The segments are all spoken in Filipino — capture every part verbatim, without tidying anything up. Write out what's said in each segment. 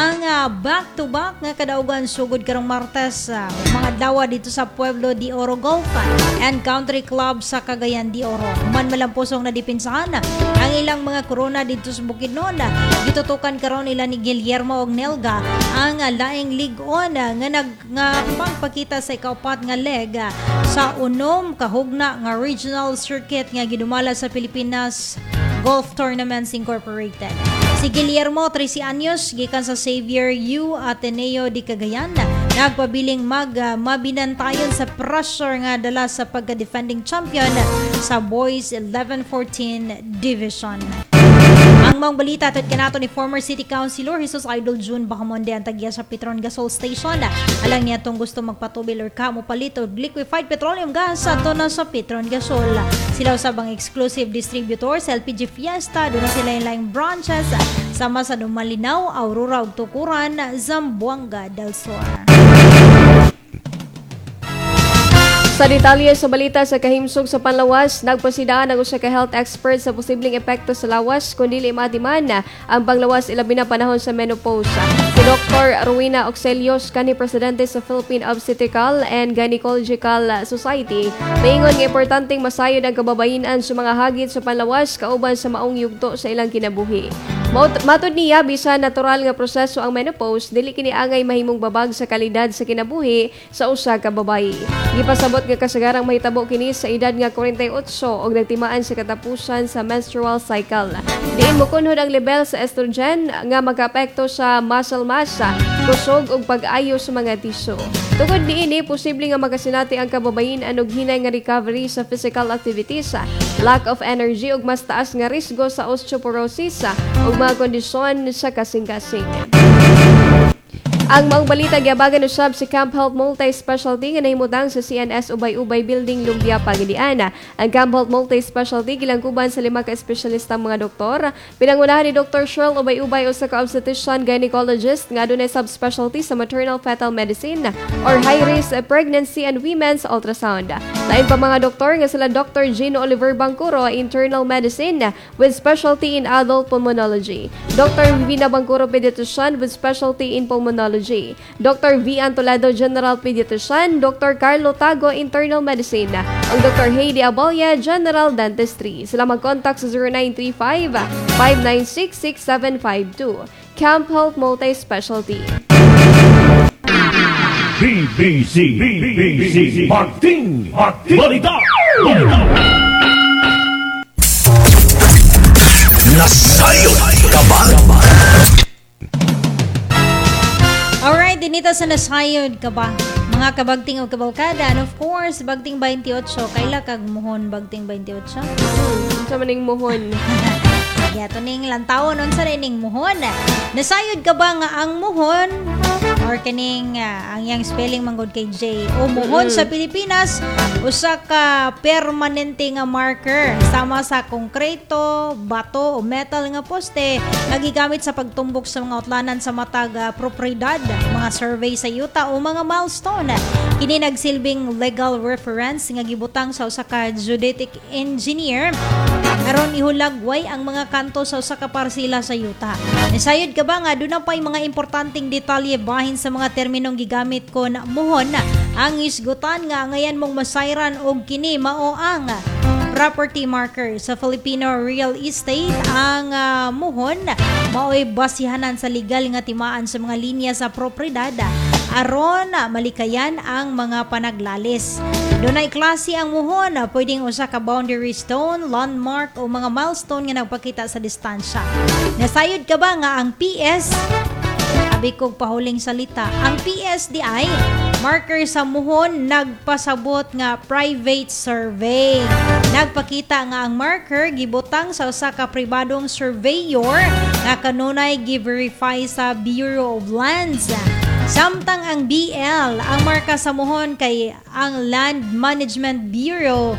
ang uh, back-to-back nga kadaugan sugod karong Martes uh, mga dawa dito sa Pueblo de Oro Golf and Country Club sa Cagayan de Oro. Man malampusong na dipinsahan ang ilang mga corona dito sa Bukidnon. Gitutukan karon nila ni Guillermo og Nelga ang uh, laing ligon uh, nga nag nga pagpakita sa ikaupat nga leg uh, sa unom kahugna nga regional circuit nga gidumala sa Pilipinas Golf Tournaments Incorporated. Si Guillermo, thirty anyos, gikan sa Xavier U. Ateneo de Cagayan, nagpabiling mag uh, mabinantayon sa pressure nga dala sa pagka-defending champion sa Boys eleven fourteen Division. Ang mga balita at kanato ni former City Councilor Jesus Idol June Bahamonde ang tagya sa Petron Gasol Station. Alang niya itong gusto magpatubil or kamo palito liquefied petroleum gas ato na sa Petron Gasol. Sila usab ang exclusive distributor sa L P G Fiesta. Doon na sila yung line branches sama sa Dumalinaw, Aurora ug Tukuran, Zamboanga del Sur. Sa detalye sa balita sa kahimsog sa panlawas, nagpasidaan ang usa ka health expert sa posibleng epekto sa lawas kung dili matiman ang panglawas ilabi na panahon sa menopause. Si Doctor Rowena Oxelios, kani presidente sa Philippine Obstetrical and Gynecological Society, maingon nga importanteng masayod ang kababayenan sa mga hagit sa panlawas kauban sa maong yugto sa ilang kinabuhi. Matod niya, bisan natural nga proseso ang menopause, dili kini angay mahimong babag sa kalidad sa kinabuhi sa usa ka babaye. Gipasabot nga kasagarang mahitabo kini sa edad nga forty-eight og nagtimaan sa katapusan sa menstrual cycle. Diin mo kunhod ang level sa estrogen nga magkaapekto sa muscle mass, kusog ug pag-ayo sa mga tisyo. Tungod niini, posible nga makasinati ang kababayen og hinay nga recovery sa physical activities, lack of energy ug mas taas nga risgo sa osteoporosis ug mga kondisyon sa kasing-kasing. Ang maong balita giabagan usab si Camp Health Multi-Specialty nga nahimutang sa C N S Ubay-Ubay Building, Lumbia, Pagadiana. Ang Camp Health Multi-Specialty gilangkuban sa lima ka espesyalista mga doktor. Pinangunahan ni Doctor Cheryl Ubay-Ubay usa ka obstetrician gynecologist nga adunay subspecialty sa maternal fetal medicine or high-risk pregnancy and women's ultrasound. Lain pa mga doktor nga sila Doctor Gino Oliver Bangkuro, internal medicine with specialty in adult pulmonology. Doctor Vina Bangkuro, pediatrician with specialty in pulmonology. Doctor V. Antolado, General Pediatrician. Doctor Carlo Tago, Internal Medicine. Ang Doctor Heidi Abalya, General Dentistry. Sila mag-contact sa zero nine three five, five nine six, six seven five two. Camp Health Multi-Specialty. B B C B B C Martin Martin Balita Balita Nasayo Kabar. Alright, dinito sa nasayod ka ba? Mga kabagting o kabalkada, and of course, bagting twenty-eight, kaila kag muhon bagting twenty-eight? Hmm, sa maning muhon. Yato ning lantawon, unsa rin ning muhon? Nasayod ka ba nga ang muhon? Or kaning uh, ang yang spelling manggod kay J o muhon mm-hmm. sa Pilipinas usa ka permanente nga marker sama sa konkreto, bato o metal nga poste nagigamit sa pagtumbok sa mga utlanan sa matag uh, propriedad, mga survey sa yuta o mga milestone. Kini nagsilbing legal reference nga gibutang sa usa ka geodetic engineer aron ihulagway ang mga kanto sa usa ka parsela sa yuta. Nasayod ka ba nga doon pa'y mga importanteng detalye bahin sa mga terminong gigamit ko na muhon ang isgutan nga ngayon mong masayran og kini mao ang property marker sa Filipino real estate. Ang uh, muhon mao'y basihanan sa legal nga timaan sa mga linya sa propriedad aron malikayan ang mga panaglalis. Dunay klase ang muhon, pwedeng usa ka boundary stone, landmark o mga milestone nga nagpakita sa distansya. Nasayod ka ba nga ang P S? Abi kog pahuling salita, ang P S D I marker sa muhon nagpasabot nga private survey. Nagpakita nga ang marker gibutang sa usa ka pribadong surveyor nga kanunay gi-verify sa Bureau of Lands. Samtang ang B L, ang marka sa muhon kay ang Land Management Bureau.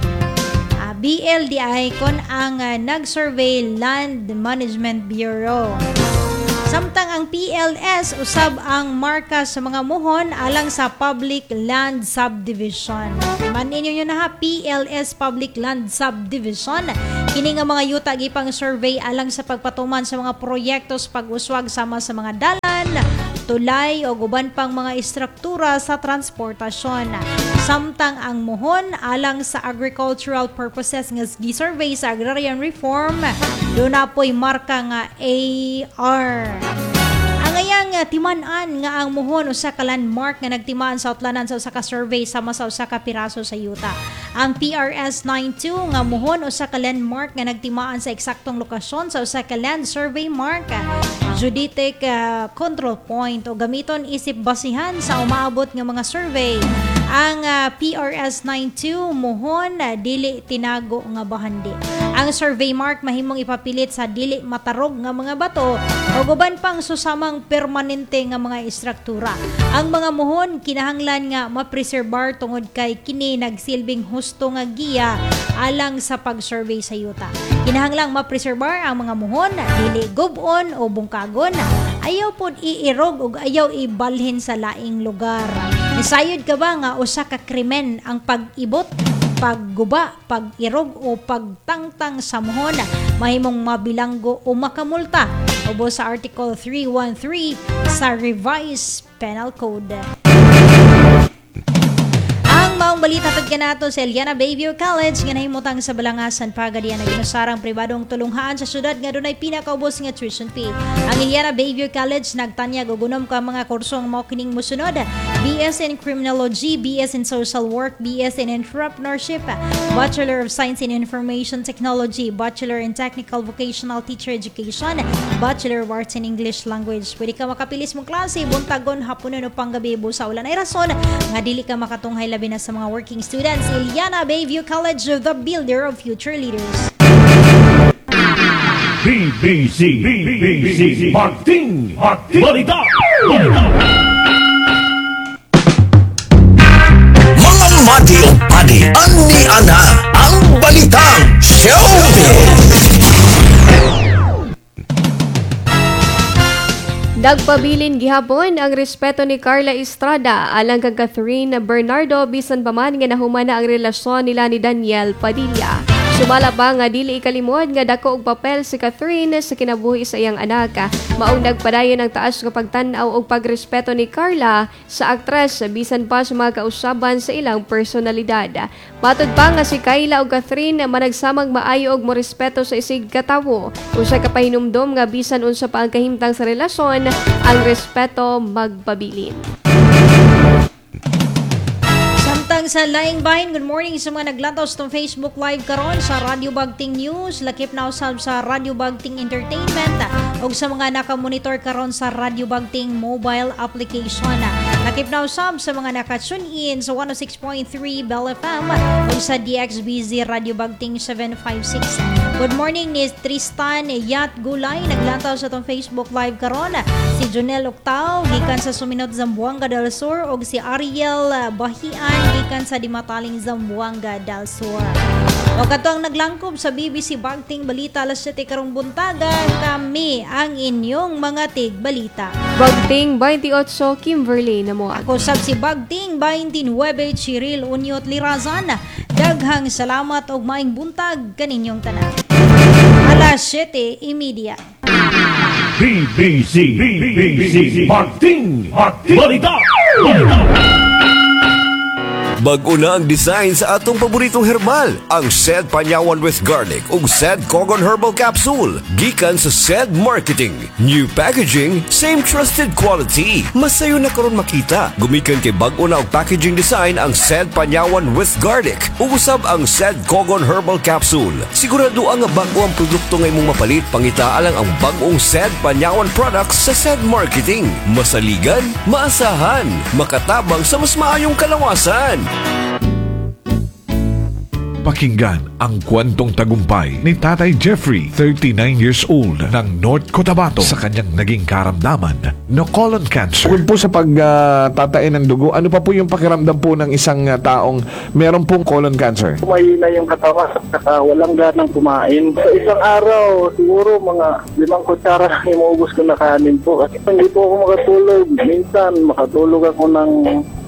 Uh, B L D I kon ang uh, nag-survey Land Management Bureau. Samtang ang P L S usab ang marka sa mga muhon alang sa Public Land Subdivision. Manin niyo na ha, P L S Public Land Subdivision. Kini nga mga yuta gipang survey alang sa pagpatuman sa mga proyekto sa pag-uswag sama sa mga dalan, sakyanan, tulay o guban pang mga istruktura sa transportasyon. Samtang ang muhon alang sa agricultural purposes nga gi-survey sa agrarian reform, doon na po'y marka nga A R. Ang ayang uh, timan-an nga ang muhon usa ka landmark nga nagtimaan sa utlanan sa usa ka survey sama sa usa ka piraso sa yuta. Ang P R S ninety-two nga muhon usa ka landmark nga nagtimaan sa eksaktong lokasyon sa usa ka land survey mark, geodetic uh, control point o gamiton isip basihan sa umaabot nga mga survey. Ang uh, P R S ninety-two muhon uh, dili tinago nga bahandi. Ang survey mark mahimong ipapilit sa dili matarog nga mga bato o guban pang susamang permanente nga mga istruktura. Ang mga muhon kinahanglan nga mapreserbar tungod kay kini nagsilbing husto nga giya alang sa pag-survey sa yuta. Kinahanglang mapreserbar ang mga muhon, dili gubon o bungkagon. Ayaw pod iirog ug ayaw ibalhin sa laing lugar. Nisayod ka ba nga usa ka krimen ang pag-ibot, pagguba, pag-irog o pagtangtang sa muhon, mahimong mabilanggo o makamulta ubos sa Article three thirteen sa Revised Penal Code. Maong balita tag kanato sa Eliana Bayview College nga nahimutang sa Balangasan Pagadian na ginusarang pribadong tulunghaan sa syudad nga dunay pinakaubos nga tuition fee. Ang Eliana Bayview College nagtanyag og unom ka mga kursong mao kining mosunod: B S in Criminology, B S in Social Work, B S in Entrepreneurship, Bachelor of Science in Information Technology, Bachelor in Technical Vocational Teacher Education, Bachelor of Arts in English Language. Pwede ka makapilis mong klase buntagon, haponon o panggabi busa ulan ay rason nga dili ka makatunghay labi na sa mga working students. Eliana Bayview College, the builder of future leaders. B B C, B B C, Pagting, Pagting, Balita, Balita. Mga mati o padi, ani ana, ang balitang showbiz. Nagpabilin gihapon ang respeto ni Carla Estrada alang kang Catherine Bernardo bisan pa man nga nahuman na ang relasyon nila ni Daniel Padilla. Sumala pa nga dili ikalimod nga dako og papel si Catherine sa kinabuhi sa iyang anak. Maong nagpadayon ang taas nga pagtan-aw og pagrespeto ni Carla sa aktres bisan pa sa mga kausaban sa ilang personalidad. Matod pa nga si Kayla ug Catherine managsamang maayo og morespeto sa isig katawo. Usa ka pahinumdom nga bisan unsa pa ang kahimtang sa relasyon, ang respeto magpabilin. Sa laing bahin, good morning sa mga naglantaw sa Facebook Live karon sa Radio Bagting News, lakip na usab sa Radio Bagting Entertainment o sa mga nakamonitor karon sa Radio Bagting mobile application. Lakip na usab sa mga naka-tune in sa one oh six point three Bell F M o sa D X B Z Radio Bagting seven five six. Good morning ni Tristan Yat Gulay, naglantaw sa tong Facebook Live karon. Si Jonel Octao gikan sa Suminot, Zamboanga del Sur og si Ariel Bahian gikan sa Dimataling, Zamboanga del Sur. O kato ang naglangkob sa B B C Bagting Balita alas siyete karong buntaga, kami ang inyong mga tig-balita. Bagting twenty-eight, Kimberly na mo. Ako sab si Bagting twenty-nine, Chiril Unyot Lirazan. Daghang salamat og maing buntag kaninyong tanan. Alas siyete imedya. B B C, B B C, Pagting, Pagting, Balita, Balita. Bag-o na ang design sa atong paboritong herbal, ang Sed Panyawan with Garlic ug Sed Cogon Herbal Capsule. Gikan sa Sed Marketing. New packaging, same trusted quality. Masayo na karon makita. Gumikan kay bag-o na og packaging design ang Sed Panyawan with Garlic ug usab ang Sed Cogon Herbal Capsule. Sigurado ang bag-o ang produkto nga imong mapalit, pangita lang ang bag-ong Sed Panyawan products sa Sed Marketing. Masaligan, maasahan, makatabang sa mas maayong kalawasan. Pakinggan ang kwentong tagumpay ni Tatay Jeffrey, thirty-nine years old, ng North Cotabato sa kanyang naging karamdaman na colon cancer. Bukod po sa pagtatain ng dugo, ano pa po yung pakiramdam po ng isang uh, taong meron pong colon cancer? Mahina yung katawan, saka walang ganang kumain. Sa isang araw, siguro mga limang kutsara lang yung maubos ko na kanin po. Kasi hindi po ako makatulog. Minsan, makatulog ako ng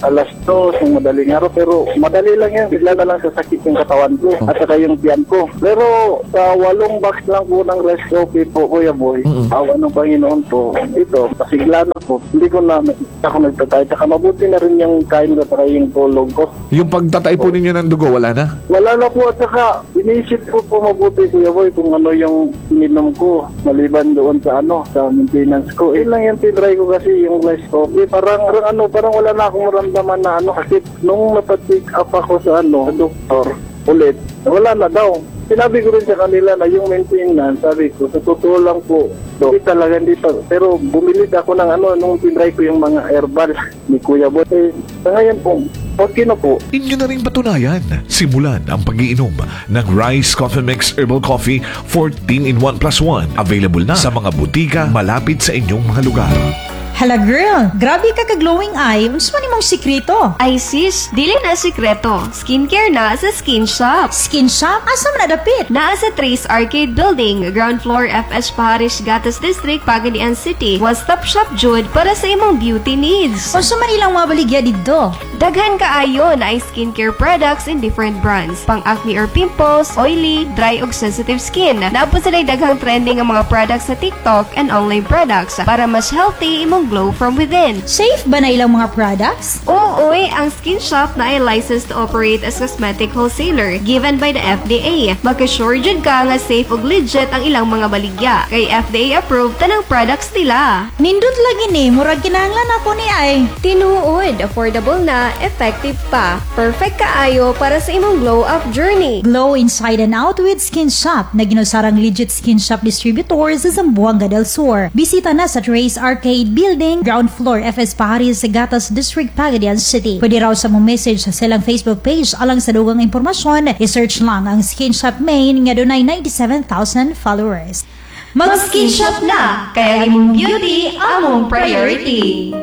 alas dos ng madaling araw, pero madali lang yan. Bigla na lang sasakit yung katawan ko at saka yung tiyan ko. Pero sa walong box lang po ng rice coffee po, Kuya Boy, mm-hmm. awa ng Panginoon po, ito, pasigla na po. Hindi ko na ako nagtatay. Saka mabuti na rin yung kain ko para yung tulog ko. Yung pagtatay po ninyo ng dugo, wala na? Wala na po at saka inisip ko po mabuti, Kuya Boy, kung ano yung ininom ko maliban doon sa ano, sa maintenance ko. Eh lang yung tinry ko kasi yung rice coffee. Parang, parang ano, parang wala na akong maramdaman na ano kasi nung napatik up ako sa ano, sa doktor ulit, wala na daw. Sinabi ko rin sa kanila na yung maintenance, sabi ko, sa totoo lang po, so, hindi talaga hindi pa. Pero bumili ako ng ano, nung tinry ko yung mga herbal ni Kuya Boy. Eh, sa ngayon po, okay na po. Inyo na rin patunayan. Simulan ang pag-iinom ng Rice Coffee Mix Herbal Coffee fourteen in one plus one. Available na sa mga butika malapit sa inyong mga lugar. Hala girl, grabe ka ka-glowing eye. Unsa man imong sikreto? Ay sis, dili na sikreto. Skincare na sa Skin Shop. Skin shop? Asa man nadapit? Naa sa Trace Arcade Building, ground floor F S Parish, Gatas District, Pagadian City. One-stop shop jud para sa imong beauty needs. Unsa man ilang mabaligya didto? Daghan kaayo na ay skincare products in different brands. Pang acne or pimples, oily, dry ug sensitive skin. Naapos sila daghang trending ang mga products sa TikTok and online products para mas healthy imong glow from within. Safe ba na ilang mga products? Oo, oy, ang Skin Shop na ay licensed to operate as cosmetic wholesaler given by the F D A. Magka-sure jud ka nga safe ug legit ang ilang mga baligya. Kay F D A approved tanang products nila. Nindot lagi ni, murag kinahanglan ako ni ay. Tinuod, affordable na, effective pa. Perfect kaayo para sa imong glow up journey. Glow inside and out with Skin Shop na ginusarang legit Skin Shop distributors sa Zamboanga del Sur. Bisita na sa Trace Arcade Building, ground floor F S Paris, Gatas District, Pagadian City. Pwede raw sa mong message sa silang Facebook page alang sa dugang impormasyon. I-search lang ang Skin Shop Main nga dunay ninety-seven thousand followers. Mag-Skin Shop na, kaya imong beauty among priority.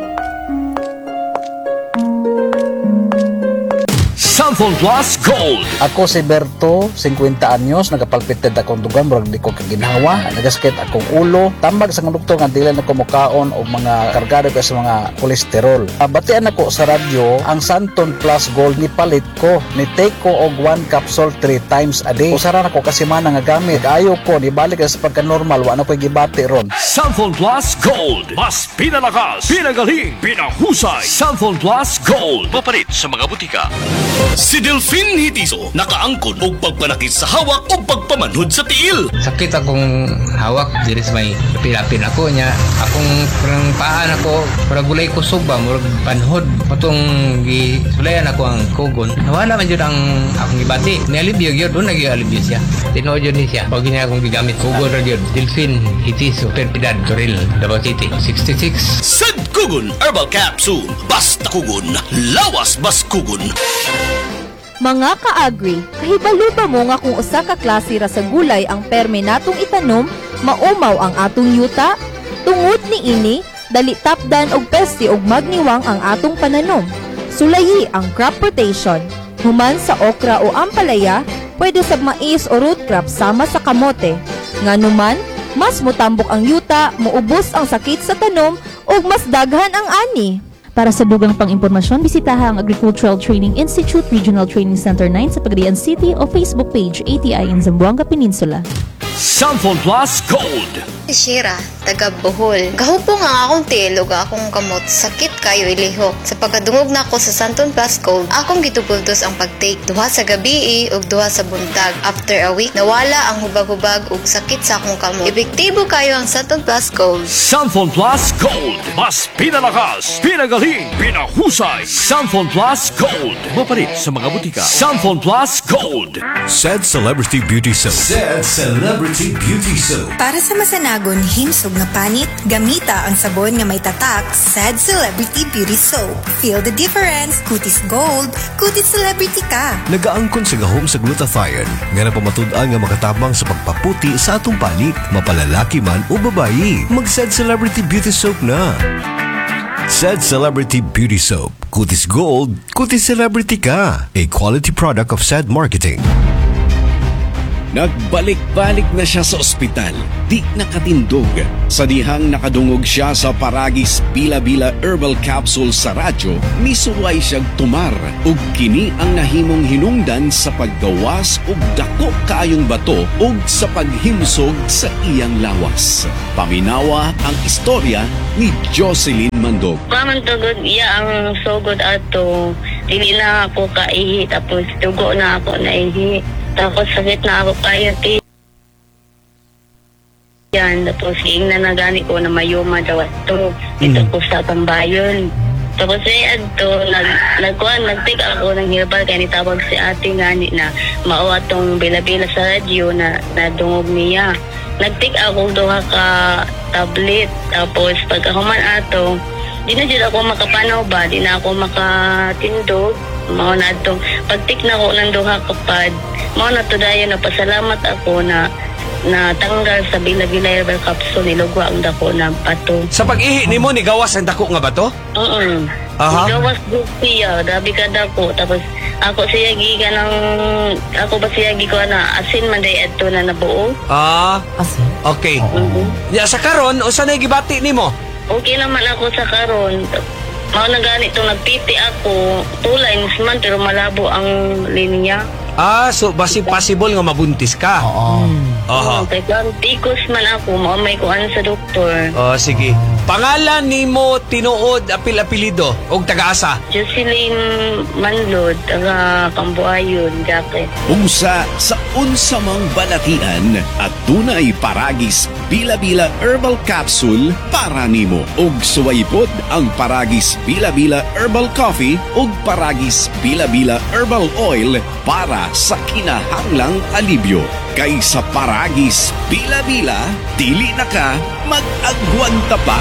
Samphon Plus Gold. Ako si Berto, fifty anyos, nagapalpited akong dugang, murag di ko kaginhawa, nagasakit akong ulo, tambag sa doktor nga dili na ko mukaon o mga kargado ko sa mga kolesterol. Batian ako sa radyo, ang Samphon Plus Gold ni palit ko, ni take ko og one capsule three times a day. Usaran ako kasi man nga gamit, ayaw ko, nibalik sa pagka-normal, wala ko gibati ron. Samphon Plus Gold. Mas pinalakas, pinagaling, pinahusay. Samphon Plus Gold. Mapalit sa mga butika. Si Delphine Hitiso, nakaangkon og pagpanakit sa hawak o pagpamanhod sa tiil. Sakit akong hawak, diri sa may pilapin ako niya. Akong parang paan ako, parang gulay kusog ba, murag panhod. Patong gisulayan ako ang kugon. Nawala man yun ang akong ibati. Nialibyo yun, doon nag-ialibyo siya. Tinood yun niya. Pag niya akong gigamit, kugon rin yun. Delphine Hitiso, Perpidad, Toril, Davao City, sixty-six. Sad Kugon Herbal Capsule. Basta kugon, lawas bas kugon. Mga ka-agri, kahibalo ba mo nga kung usa ka klase ra sa gulay ang perme natong itanom, maumaw ang atong yuta? Tungod ni ini, dali tapdan og peste og magniwang ang atong pananom. Sulayi ang crop rotation. Human sa okra o ampalaya, pwede sa mais o root crop sama sa kamote. Nganuman, mas mutambok ang yuta, muubos ang sakit sa tanom ug mas daghan ang ani. Para sa dugang pang-impormasyon, bisitaha ang Agricultural Training Institute Regional Training Center nine sa Pagadian City o Facebook page A T I in Zamboanga Peninsula. Samphon Plus Gold. Shira, taga Bohol. Gahupo nga akong tilog akong kamot. Sakit kayo ilihok. Sa pagkadungog na ako sa Samphon Plus Gold, akong gitupultos ang pag-take. Duha sa gabi ug duha sa buntag. After a week, nawala ang hubag-hubag ug sakit sa akong kamot. Epektibo kayo ang Samphon Plus Gold. Samphon Plus Gold. Mas pinalakas, pinagaling, pinahusay. Samphon Plus Gold. Mapalit sa mga butika. Samphon Plus Gold. Said Celebrity Beauty Soap. Said Celebrity Beauty Soap. Para sa masanagon himsog na panit, gamita ang sabon nga may tatak. Said Celebrity Beauty Soap. Feel the difference. Kutis Gold. Kutis Celebrity ka. Nagaangkon sa gahom sa glutathione nga napamatud-an nga makatabang sa pagpaputi sa atong panit, mapalalaki man o babayi. Mag-Said Celebrity Beauty Soap na. Said Celebrity Beauty Soap. Kutis Gold. Kutis Celebrity ka. A quality product of Said Marketing. Nagbalik-balik na siya sa ospital, di nakatindog. Sa dihang nakadungog siya sa Paragis Bila-Bila Herbal Capsule sa radyo, misuway siyang tumar ug kini ang nahimong hinungdan sa paggawas ug dako kaayong bato ug sa paghimsog sa iyang lawas. Paminawa ang istorya ni Jocelyn Mandog. Kaman tugod iya ang sugod ato, dili na ako kaihi, tapos dugo na ako naihi. Tapos sakit na ako kaya ti. Yan, tapos ing na nagani ko na mayuma daw ato. Ito ko sa tambayon. Tapos ay adto, nag, nagkuhan, nagtik ako ng herbal kaya nitawag si ate ngani na mao atong bila-bila sa radyo na nadungog niya. Nagtik ako duha ka tablet. Tapos pagkahuman ato, di na dyan ako makapanaw ba, di na ako makatindog. Mao na itong pagtik na ko ng duha kapad, mao na to dayon, napasalamat ako na natanggal sa Bila-Bila Herbal Capsule, nilugwa ang dako ng bato. Sa pag-ihi nimo ni gawas ang dako nga bato? Oo. Aha. Gawas do siya, dabi ka dako. Tapos ako siya giga ng ako ba siya giga na asin man day adto na nabuo. Ah, asin. Okay. Mm-hmm. Ya sa karon usa na gibati nimo? Okay naman ako sa karon. Mao na ganito, nagpiti ako, two lines man pero malabo ang linya. Ah, so basi possible nga mabuntis ka. Oo. Aha. Kaya kung tikos man ako, maamay ko ano sa doktor. Oh, sige. Pangalan nimo tinuod apil-apilido og taga-asa? Jocelyn Manlod, taga Cambuayon, Jacket. Usa sa unsa mang balatian at dunay Paragis Bila-Bila Herbal Capsule para nimo. Og suwaypod ang Paragis Bila-Bila Herbal Coffee ug Paragis Bila-Bila Herbal Oil para sa kinahanglang alibyo. Kay sa Paragis Bila-Bila, dili na ka mag-agwanta pa.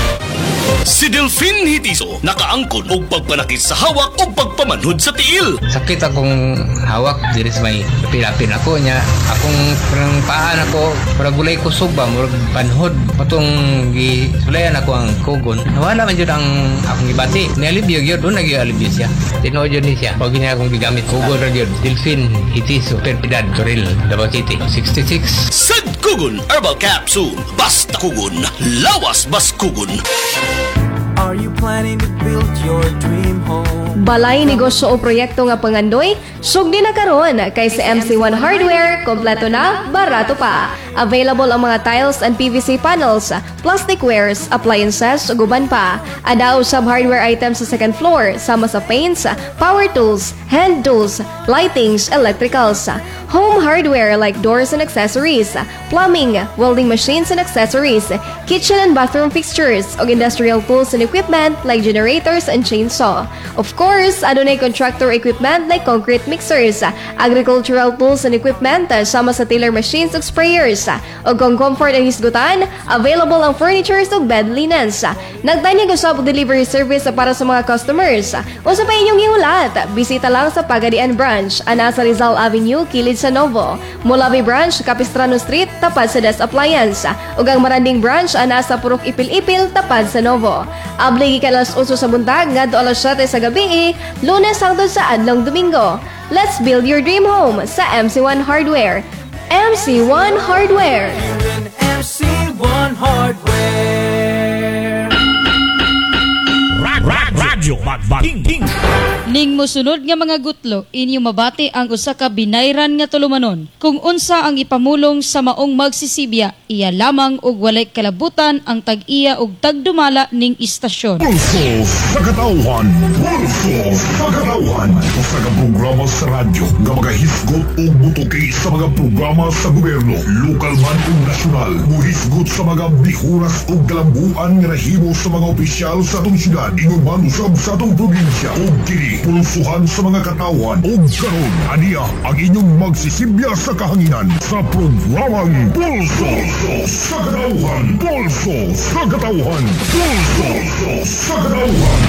Si Delfin Hitiso nakaangkon og pagpanakit sa hawak o pagpamanhod sa tiil. Sakit akong hawak, diri sa may pilapin ako niya. Akong parang paan ako, parang gulay kusog ba, murag panhod. Patong gisulayan ako ang kugon. Nawala man yun ang akong ibati. Nialibyo yun, doon nag-ialibyo siya. Tinood yun niya. Pag niya akong gigamit kugon rin yun. Delfin Hitiso, Perpidad, Toril, Davao City, sixty-six. Sad Kugon Herbal Capsule. Basta kugon, lawas bas kugon. Are you planning to build your dream home? Balay negosyo o proyekto nga pangandoy, sugdi na karon kay sa M C one Hardware, kompleto na, barato pa. Available ang mga tiles and P V C panels, plastic wares, appliances, ug uban pa. Adaw sub hardware items sa second floor, sama sa paints, power tools, hand tools, lightings, electricals. Home hardware like doors and accessories, plumbing, welding machines and accessories, kitchen and bathroom fixtures, ug industrial tools and equipment like generators and chainsaw. Of course, adunay contractor equipment like concrete mixers, agricultural tools and equipment, sama sa tiller machines ug sprayers. Ug kung comfort ang hisgutan, available ang furnitures ug bed linens. Nagtanyag usab og delivery service para sa mga customers. Usa pa inyong ihulat, bisita lang sa Pagadian Branch, ana sa Rizal Avenue, kilid sa Novo. Mulabi Branch, Capistrano Street, tapad sa Des Appliance. Ug ang Maranding Branch, ana sa Purok Ipil-Ipil, tapad sa Novo. Abli gikan alas uso sa buntag ngadto alas siyete sa gabi, Lunes hangtod sa adlong Domingo. Let's build your dream home sa M C one Hardware. M C one Hardware. M C one Hardware. Rad, rad, radyo, magbating, ting. Ning mosunod nga mga gutlo, inyo mabati ang usa ka binayran nga tulumanon. Kung unsa ang ipamulong sa maong magsisibya, iya lamang og walay kalabutan ang tag-iya og tagdumala ning istasyon. Pulso sa katauhan, pulso sa katauhan. Sa mga programa sa radyo, nga mga hisgot o butuki sa mga programa sa gobyerno, lokal man o nasyonal, muhisgot sa mga bihuras o galambuan nga nahimo sa mga opisyal sa atong syudad, ingon man usab sa atong probinsya o kini pulsuhan sa mga katawan o karon aniya ang inyong magsisibya sa kahanginan sa programang Pulso sa Katauhan. Pulso sa Katauhan. Pulso sa Katauhan.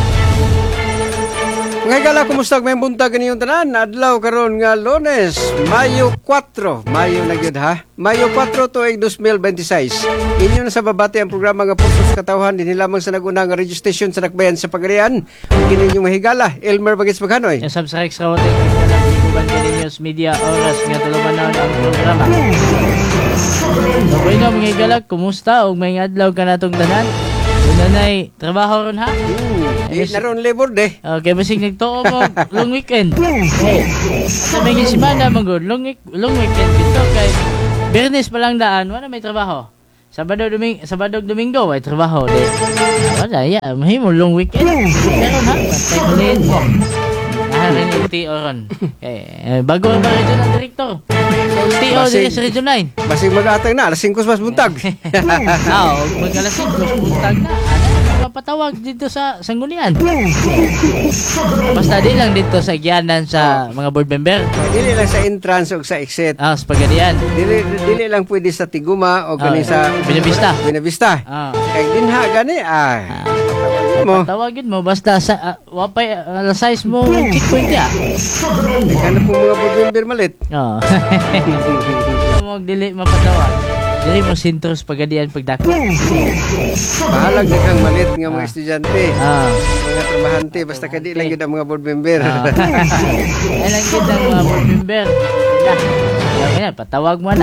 Ngay gala, kumusta may buntag ganiyong tanan? Adlaw karon nga Lunes, Mayo four. Mayo na gyud ha. Mayo four tuig twenty twenty-six. Inyo na sa babati ang programa nga Pulso sa Katauhan dinhi lamang sa naguna nga registration sa Nakbayan sa Pagarian. Kini inyong mahigala, Elmer Bagets Maghanoy. Sa subscribe sa uban kini news media oras nga tulumanon ang programa. So boy na mga higala, kumusta og may adlaw ka natong tanan? Unanay trabaho ron ha? Di na ron labor day. Okay, basig nagtuo mo long weekend. Hey, sa may semana magod long week, long weekend dito kay Biyernes pa lang daan, wala may trabaho. Sabado Domingo, Sabado Domingo ay trabaho di. Wala ya, mahimo long weekend. Meron ha, patay kulit mo. Naharin yung T O ron. Okay, bago ang regional director. So T O din sa Region nine. Basig mag-atang na, alas singko mas buntag. Ah, mag-alas singko buntag na. Patawag dito sa Sanggunian. Basta di lang dito sa Gyanan sa mga board member. Dili lang sa entrance o sa exit. Ah, sa Pagadian. Dili, dili lang pwede sa Tiguma o gani sa Binavista. Binavista. Ah. Kaya dinha gani ah. Mo. Patawagin mo basta sa uh, wapay uh, size mo checkpoint ya. Kana po mga board member malit. Oo. Mo dili mapatawag. Dili mo sintros Pagadian pagdako. Bahalag na kang malit nga mga estudyante. Ah. Mga trabahante basta kadi lang gid ang mga board member. Ah. Ay lang gid ang mga board member. Kaya patawag mo na.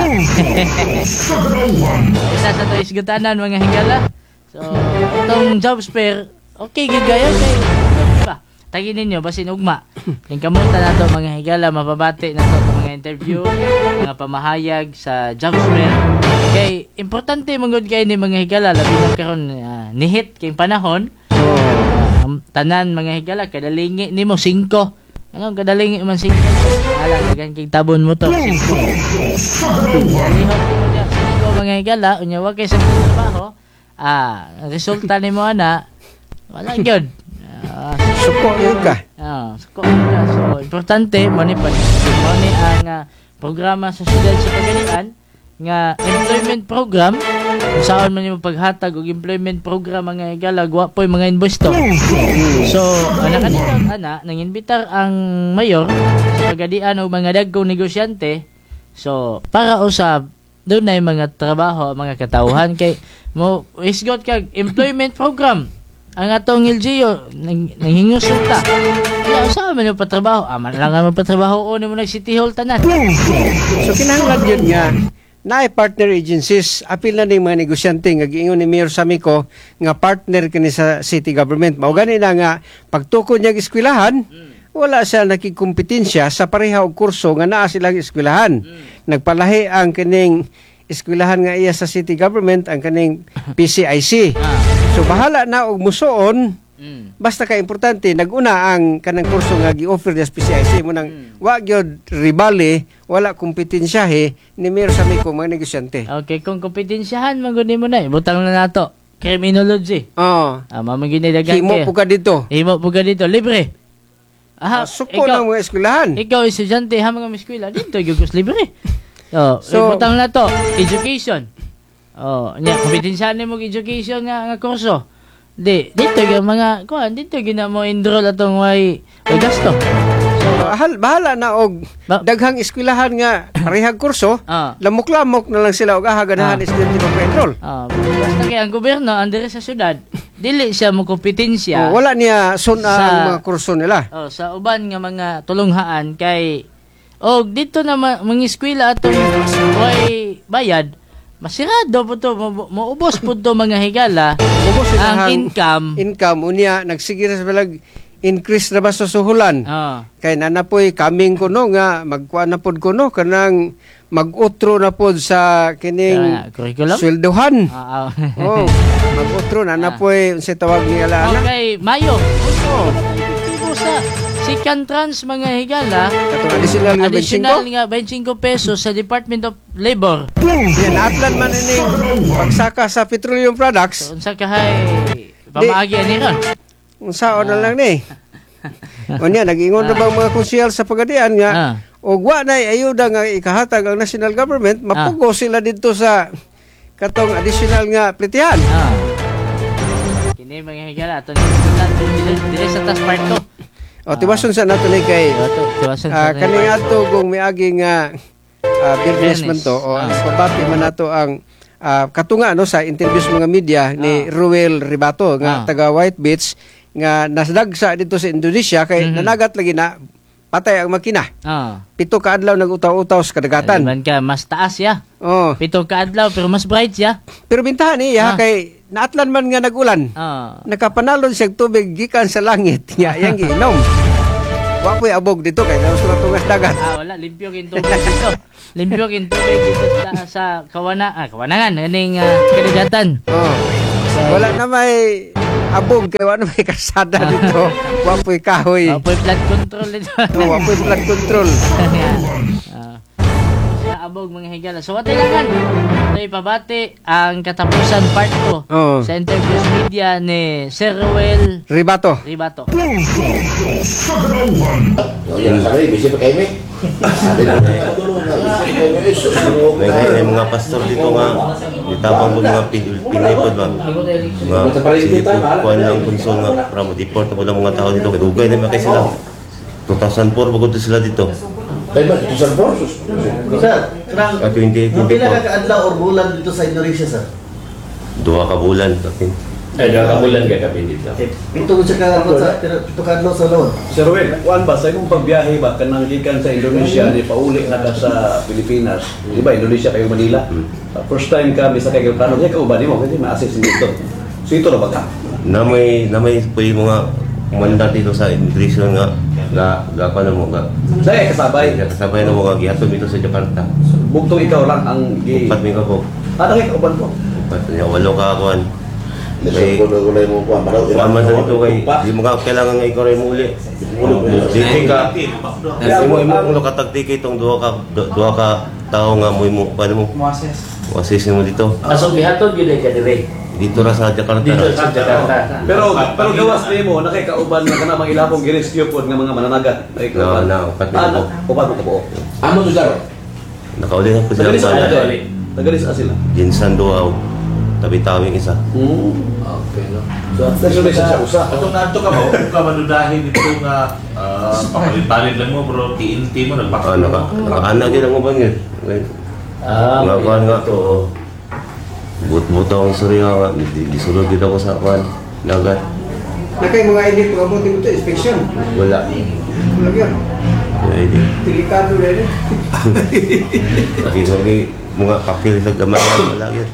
Isa sa to isgutanan mga higala. So, itong job fair, okay gid gayon kay ba? Tagi ninyo basin ugma. Ning kamuta nato mga higala mapabati nato mga interview, mga pamahayag sa job fair. Kay importante mangod kay ni mga higala labi na karon uh, nihit kay panahon. So, um, tanan mga higala kadalingi nimo singko. Ano kadalingi man singko? Ala dagan kay tabon mo to singko. Alihok mo diya singko mga higala unya wa kay sa trabaho. Ah, resulta nimo ana wala gyud. Uh, suko yun ka. Ah, suko ka. So importante mo ni pa mo ni ang uh, programa sa syudad sa Pagadian nga employment program kung saan man yung paghatag og employment program mga higala gwapoy mga investor. So ana kanito ana nang imbitar ang mayor sa Pagadian og mga dagkong negosyante. So para usab doon na yung mga trabaho mga katauhan kay mo isgot kag employment program ang atong L G O nang nanghingusulta. Ya usa man yung patrabaho aman lang man patrabaho o nimo nag City Hall tanan. So kinahanglan yun nga naay partner agencies apil na ning mga negosyante nga giingon ni Mayor Samico nga partner kini sa city government. Mao gani na nga pagtukod niya eskwelahan wala siya nakikompetensya sa pareha og kurso nga naa silang eskwelahan. Nagpalahi ang kining eskwelahan nga iya sa city government ang kaning P C I C. So bahala na og musuon. Basta ka importante naguna ang kanang kurso nga gi-offer des P C I C mo nang mm. wa gyud ribale wala kompetensya he ni Mayor Samico mga negosyante. Okay, kung kompetensyahan man gud nimo na butang na nato criminology. Oh. Ah, mamagin ni dagan. Himo po ka dito. Himo po ka dito libre. Aha, uh, suko ikaw, ng mga eskwelahan. Ikaw estudyante ha mga eskwela dito gyud libre. Oh, so butang na to education. Oh, nya kompetensyahan nimo education nga nga kurso. Di, dito yung mga, kuhan, dito gina mo enroll atong way, way gasto. So, bahal, bahala na og ba- daghang eskwelahan nga parehag kurso, ah. lamok-lamok na lang sila og ahaganahan ah. estudyante pa enroll. Ah, basta kay ang gobyerno andre sa syudad, dili siya mo kompetensya. Oh, wala niya sun ang mga kurso nila. Oh, sa uban nga mga tulunghaan kay og dito na ma- mga eskwela atong way bayad. Masirado po to, maubos po to mga higala ubos ang income. Income, unya, nagsigir sa balag increase na ba sa suhulan? Oh. Kaya na na po'y kaming kuno nga, magkuha na po kuno, kanang mag-utro na po sa kining curriculum? sweldohan. Ah, oh. oh, mag-utro na na po'y sa tawag ni Alana. Okay, Mayo. Utro. Ibo sa second trans mga higala. Katong additional nga additional nga twenty-five pesos sa Department of Labor. Yan, atlan man ining pagsaka sa petroleum products. So, unsa kahay pamaagi ani ron? Unsa na lang ni. Unya nag-ingon na bang mga konsyel sa Pagadian nga ah. og wa nay ayuda nga ikahatag ang national government, mapugo ah. sila dito sa katong additional nga plitihan. Ah. Kini mga higala ato ni dili sa taas part to. O tiwason sa nato ni kay uh, kaning ato kung miagi nga uh, business man to o ah. pabati man nato ang uh, katunga no sa interview sa mga media ah. ni Ruel Ribato nga ah. taga White Beach nga nasdagsa dito sa Indonesia kay mm-hmm. nanagat lagi na patay ang makina. Ah. Pito ka adlaw nag-utaw-utaw sa kadagatan. Man ka mas taas ya. Oh. Pito ka adlaw pero mas bright ya. Pero bintahan niya Ah. kay naatlan man nga nagulan. Ah. Nakapanalon siya tubig gikan sa langit. Nga yang giinom. Wa po'y abog dito kay naros na tungas dagat. Ah, wala limpyo kin tubig dito. Limpyo kin tubig dito sa, sa kawana ah, kawanangan kaning uh, kadagatan. Oh. Wala na may abog kay wala na may kasada dito. Wa po'y kahoy. Wa po'y flood control dito. Oh, wa po'y flood control. Ah. Sa abog mga higala. So what kailangan? Ito'y pabati ang katapusan part two Oh. sa interviews media ni Sir Ruel Ribato. Ribato. Yan sa rin, busy pa kayo, Mick. May mga pastor dito nga, itabang mo mga pin- Pinay po ba? Mga kuhan lang konsol nga, para mo deport mo lang mga tao dito. Kadugay na makay sila. two thousand four, bago sila dito. Kaya ba, two thousand four? Sir, Ah, twenty Pila twenty-four. ka kaadlaw or bulan dito sa Indonesia, sir? Dua ka bulan. Kapin. Ay, dua ka bulan ka kapin dito. Pito ko siya kaadlaw sa, pito ka adlaw sa laon. Sir Ruel, kuan ba sa imong pagbiyahe ba kanang gikan sa Indonesia ni pauli na ka sa Pilipinas? Di ba Indonesia kayo Manila? Uh, first time ka bisa kayo plano kay kauban nimo kasi ma-assist dito. So ito na ba ka? Na may, na may po yung mga mandat dito sa immigration nga, ga, ga pa na mo nga. Dahil kasabay. Kasabay na mo nga, gihatod dito sa Jakarta. Bugtong ikaw lang ang gi. Upat mi ka po. Ano kay kauban ko? Upat niya, walo ka kuhan. May gulay mo kuha, maraw kuhan man sa dito kay, di mo ka kailangan nga ikaw rin muli. Sige ka, di mo imo kung katagtiki itong duha ka, du- duha ka tao nga mo imo, paano mo? Muasis mo dito. Asong gihatod gyud ka dire. Dito ra sa Jakarta. Dito sa Jakarta. Pero pero gawas nimo na kay kauban nga kana mga ilapong gi-rescue pod nga mga mananagat. Ay No, kauban. no, upat mi Ah, ka po. na- upat mo ka po. Amo to daro. Nakauli na po sila Tagalis sa sa Tagalis sa sila. Ginsan Duaw. Tabi-tawing isa. Hmm. Okay, no. So, nagsulay siya usa. Atong nanto ka mo, kung ka manudahin dito nga ah, papalit-palit lang mo bro, T N T mo Ah, nagpaka. naka, naka-anak din ang ubang yun. Ah, Mga kuhan nga to. But-buto akong surya nga. Di- Disulod din ako sa kuhan. Dagat. Nakay mga edit ko mo dito inspection. Wala. Wala gyud. Pwede. Delikado rin. Lagi-lagi mga kapil sa gamay. Wala yun.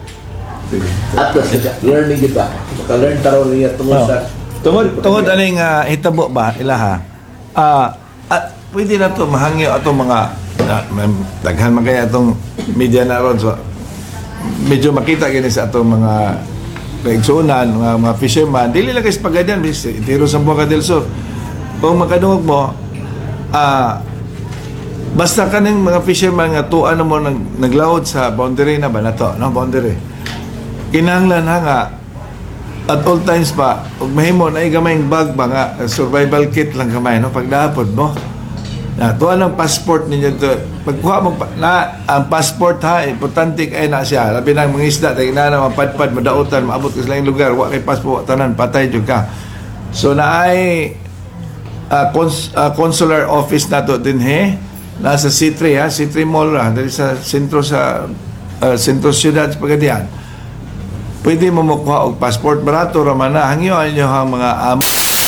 At learning gid ba? Maka-learn taro niya tungod sa Tungod tungod aning uh, hitabo ba ilaha. Ah, at pwede na to mahangyo ato mga uh, daghan man kaya atong media na ron so medyo makita gini sa atong mga kaigsunan, mga, mga fisherman, dili lang kasi pagadian, tiro sa Boca del Sur. Kung makadungog mo, ah, basta kaning mga fisherman nga tuan mo nag, naglaod sa boundary na ba na to, no? Boundary. Kinahanglan ha nga, at all times pa, ug mahimo na igamay bag ba nga, survival kit lang kamay, no? Pag naapod mo, na tuwa ng passport ninyo to. Pagkuha mo pa- na ang passport ha, importante kay na siya. Labi ng mga isda, tayo na na mapadpad, madautan, maabot ka sa laing lugar, wa kay passport, tanan, patay jud ka. So na ay uh, cons- uh, consular office na to din he, nasa C three ha, C three Mall ra, dali sa sentro sa uh, sentro siyudad sa Pagadian. Pwede mo makuha og passport, barato ra man na, hangyo nyo ang mga amo.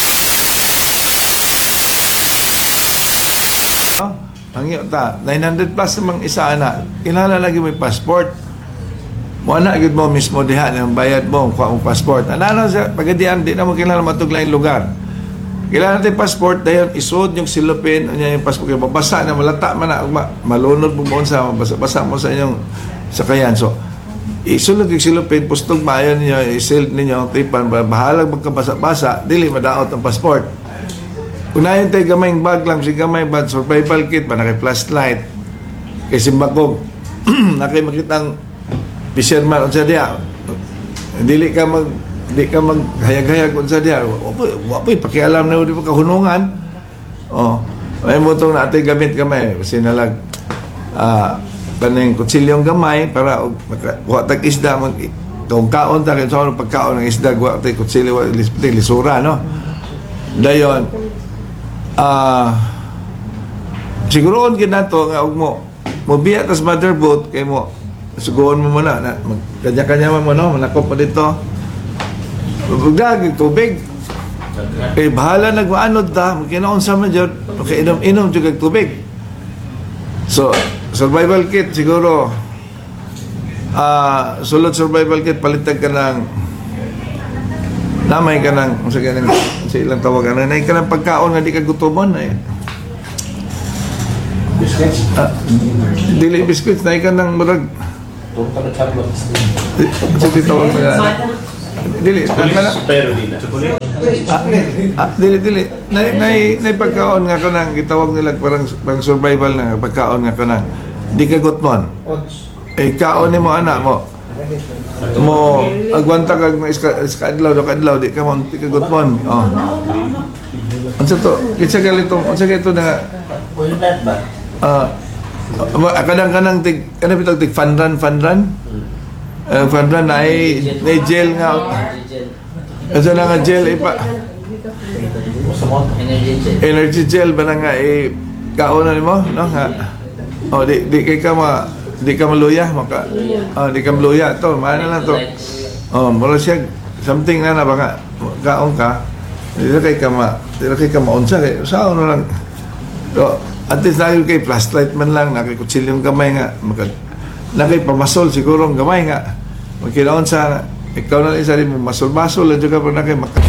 Hangyo ta, nine hundred plus namang isa ana. Kinahanglan lagi may passport. Mo ana gyud mo mismo diha ng bayad mo kuha mo passport. Ana sa Pagadian di na mo kinahanglan matuglaing lugar. Kailangan natin passport dayon isud yung silupin unya yung passport kay mabasa na malata man na ma- malunod mo mo sa basa-basa mo sa inyong sakayan. So isulod yung silupin pustog maayon niyo isil ninyo tipan bahalag magkabasa-basa dili madaot ang passport. Unahin tayo gamayng bag lang, si gamay bag, survival kit, pa nakay flashlight, kay simbakog, nakay makitang fisherman unsa diya. Dili ka mag, di ka maghayag-hayag unsa diya. Wapoy, wapoy, pakialam na di pa kahunungan. Oh, may mutong natin gamit kamay, sinalag, ah, kaning kutsilyong gamay, para, wa tag isda, mag, kung kaon ta, kung saan pagkaon ng isda, wa tag kutsilyo, lisura, no? Dayon, ah, uh, siguroon gid nato nga og mo mo biya tas motherboat kay mo suguon mo muna na kanya-kanya mo no manakop pa dito. Ugdag tubig Eh, bahala nagwaanod ta, kinaon sa man dyan, okay, inom-inom dyan kag tubig. So, survival kit, siguro, ah, sulod survival kit, palitan ka ng, namay ka ng, sa ganang, sa ilang tawagan, namay ka ng pagkaon nga di ka gutomon, eh. Biscuits? Ah, dili biscuits, namay ka ng marag, sige tawag na yan. Dili, Pero di na. Ah, ah, dili dili nay nay nay pagkaon nga kanang gitawag nila parang pang survival na pagkaon nga kanang di ka gutmon eh kaon ni mo anak mo mo agwanta kag na iska iska adlaw do kadlaw di ka mo di ka gutmon oh unsa to kitsa galito unsa gito na ah uh, kanang kanang tig kanang bitag tig fanran fanran uh, fanran nay nay gel nga asa na nga gel ipa energy gel ba na nga eh kaon na mo no nga oh di di kay ka ma di ka maluya maka oh di ka maluya to maana lang to oh mura siya something na na ba nga kaon ka di kay ka ma di kay ka maunsa kay sao na lang so at least na kay flashlight man lang na kay kutsilyong gamay nga maka na kay pamasol siguro ang gamay nga magkinaon sa ikaw na isa rin mo masol-masol lang juga pa na kay